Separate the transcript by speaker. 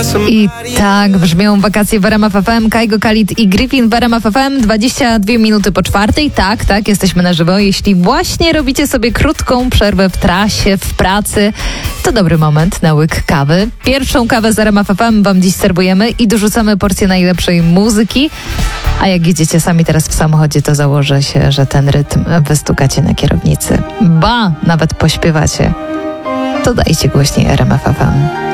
Speaker 1: I tak brzmią wakacje w RMF FM. Kaigo Khalid i Griffin w RMF FM. 22 minuty po 4. Tak, jesteśmy na żywo. Jeśli właśnie robicie sobie krótką przerwę w trasie, w pracy, to dobry moment na łyk kawy. Pierwszą kawę z RMF FM wam dziś serwujemy i dorzucamy porcję najlepszej muzyki. A jak jedziecie sami teraz w samochodzie, to założę się, że ten rytm wystukacie na kierownicy. Ba, nawet pośpiewacie. To dajcie głośniej RMF FM.